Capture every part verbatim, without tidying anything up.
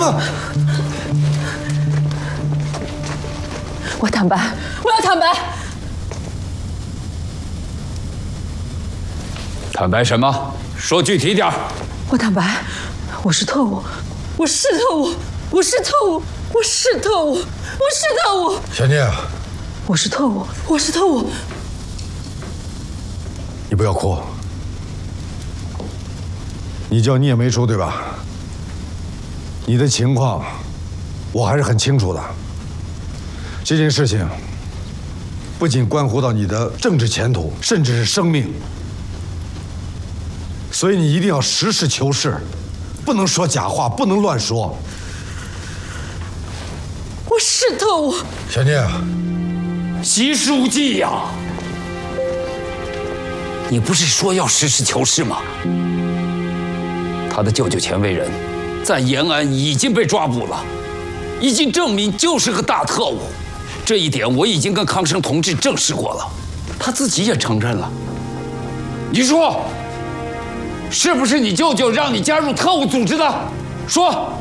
我坦白，我要坦白。 坦白什么？说具体点儿。 我坦白，我是特务，我是特务，我是特务，我是特务，我是特务。 小聂， 我是特务，我是特务。 你不要哭。你叫聂梅初对吧？你的情况我还是很清楚的。这件事情不仅关乎到你的政治前途，甚至是生命，所以你一定要实事求是，不能说假话，不能乱说。 我是特务。 小聂， 习书记呀，你不是说要实事求是吗？他的舅舅钱为仁，在延安已经被抓捕了，已经证明就是个大特务。这一点我已经跟康生同志证实过了，他自己也承认了。你说，是不是你舅舅让你加入特务组织的？说。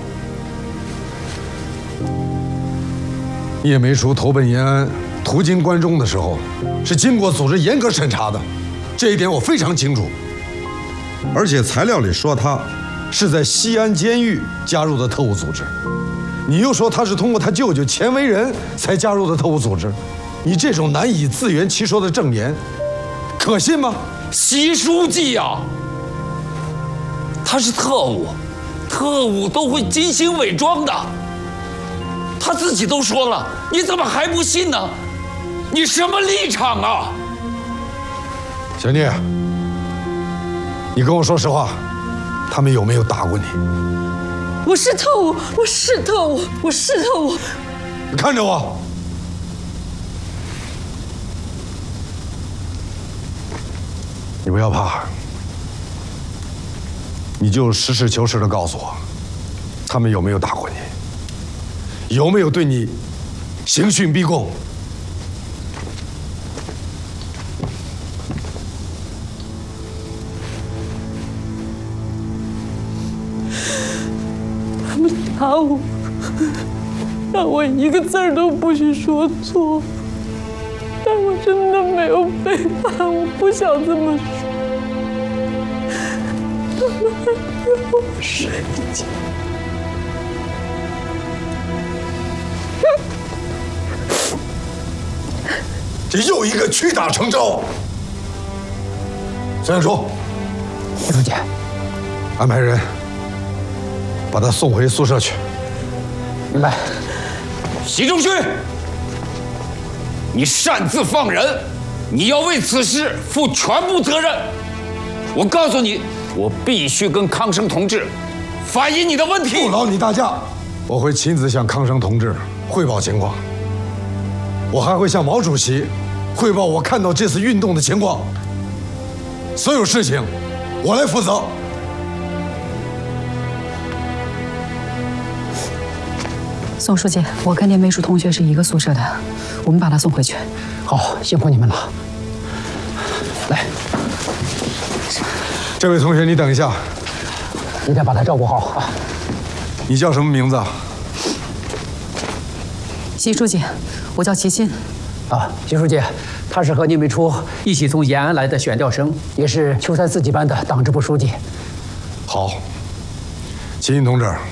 聂梅初投奔延安，途经关中的时候，是经过组织严格审查的，这一点我非常清楚。而且材料里说他是在西安监狱加入的特务组织，你又说他是通过他舅舅钱为仁才加入的特务组织，你这种难以自圆其说的证言，可信吗？ 习书记呀，他是特务，特务都会精心伪装的。他自己都说了，你怎么还不信呢？你什么立场啊？ 小聂，你跟我说实话，他们有没有打过你？ 我是特务，我是特务，我是特务。 你看着我。你不要怕，你就实事求是的告诉我，他们有没有打过你？有没有对你刑讯逼供？ 他们打我，让我一个字儿都不许说错。但我真的没有背叛，我不想这么说。他们还让我睡觉。 这又一个屈打成招。孙书， 习书记， 安排人把他送回宿舍去。 明白。 习仲勋，你擅自放人，你要为此事负全部责任。我告诉你，我必须跟康生同志反映你的问题。 不劳你大驾，我会亲自向康生同志汇报情况。我还会向毛主席汇报我看到这次运动的情况。所有事情我来负责。 宋书记，我跟聂梅淑同学是一个宿舍的，我们把她送回去。 好，辛苦你们了。来， 这位同学，你等一下， 一定把她照顾好啊。 你叫什么名字？ 习书记，我叫齐新。 啊，习书记，他是和聂梅初一起从延安来的选调生，也是秋三四级班的党支部书记。 好，齐新同志。